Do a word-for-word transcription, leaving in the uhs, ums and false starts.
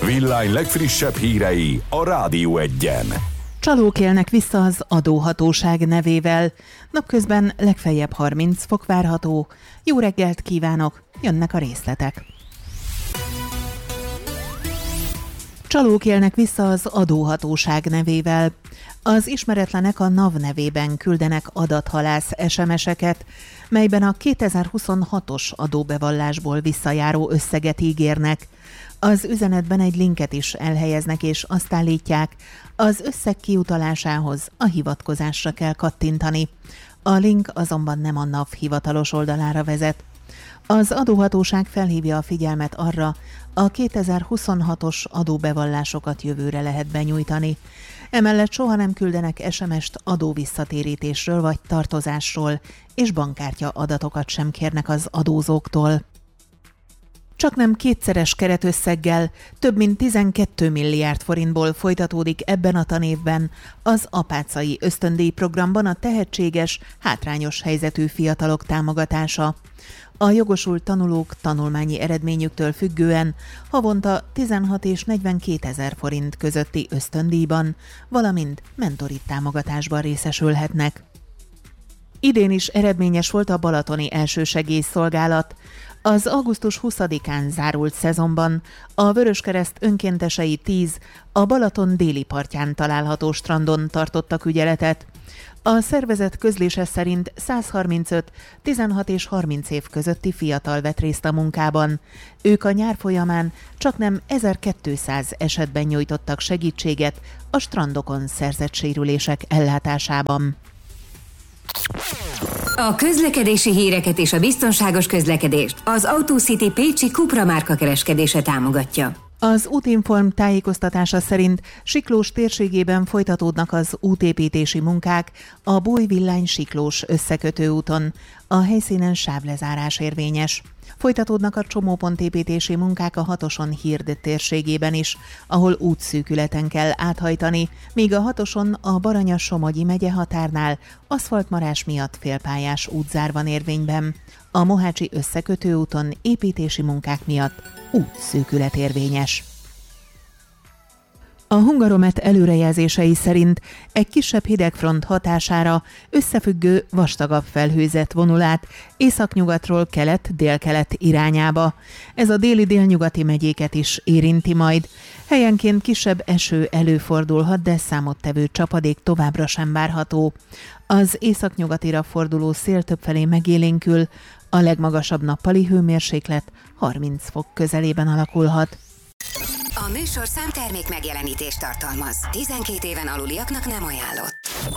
Villány legfrissebb hírei a Rádió Egyen. Csalók élnek vissza az adóhatóság nevével. Napközben legfeljebb harminc fok várható. Jó reggelt kívánok, jönnek a részletek. Csalók élnek vissza az adóhatóság nevével. Az ismeretlenek a NAV nevében küldenek adathalász es em es-eket, melyben a kétezer-huszonhatos adóbevallásból visszajáró összeget ígérnek. Az üzenetben egy linket is elhelyeznek, és azt állítják, az összeg kiutalásához a hivatkozásra kell kattintani. A link azonban nem a NAV hivatalos oldalára vezet. Az adóhatóság felhívja a figyelmet arra, a kétezer-huszonhatos adóbevallásokat jövőre lehet benyújtani. Emellett soha nem küldenek es em es-t adóvisszatérítésről vagy tartozásról, és bankkártya adatokat sem kérnek az adózóktól. Csaknem kétszeres keretösszeggel, több mint tizenkét milliárd forintból folytatódik ebben a tanévben az apácai ösztöndíj programban a tehetséges, hátrányos helyzetű fiatalok támogatása. A jogosult tanulók tanulmányi eredményüktől függően havonta tizenhat és negyvenkét ezer forint közötti ösztöndíjban, valamint mentori támogatásban részesülhetnek. Idén is eredményes volt a balatoni elsősegélyszolgálat. Az augusztus huszadikán zárult szezonban a Vöröskereszt önkéntesei tíz a Balaton déli partján található strandon tartottak ügyeletet. A szervezet közlése szerint száz harmincöt, tizenhat és harminc év közötti fiatal vett részt a munkában. Ők a nyár folyamán csaknem ezerkétszáz esetben nyújtottak segítséget a strandokon szerzett sérülések ellátásában. A közlekedési híreket és a biztonságos közlekedést az Autocity Pécsi Cupra márka kereskedése támogatja. Az Útinform tájékoztatása szerint Siklós térségében folytatódnak az útépítési munkák a Bújvillány-Siklós összekötő úton. A helyszínen sávlezárás érvényes. Folytatódnak a csomópontépítési munkák a Hatoson Hird térségében is, ahol útszűkületen kell áthajtani, míg a Hatoson a Baranya-Somogyi megye határnál aszfaltmarás miatt félpályás útzár van érvényben. A Mohácsi összekötő úton építési munkák miatt útszűkület érvényes. A Hungaromet előrejelzései szerint egy kisebb hidegfront hatására összefüggő vastagabb felhőzet vonul át északnyugatról kelet-délkelet irányába. Ez a déli-délnyugati megyéket is érinti majd. Helyenként kisebb eső előfordulhat, de számottevő csapadék továbbra sem várható. Az északnyugatira forduló szél többfelé megélénkül, a legmagasabb nappali hőmérséklet harminc fok közelében alakulhat. A műsorszám termék megjelenítést tartalmaz. tizenkét éven aluliaknak nem ajánlott.